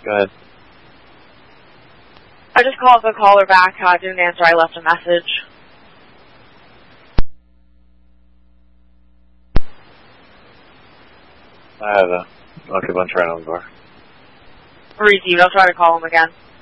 Go ahead. I just called the caller back. Didn't answer. I left a message. I have a lucky bunch right on the door. Received. I'll try to call him again.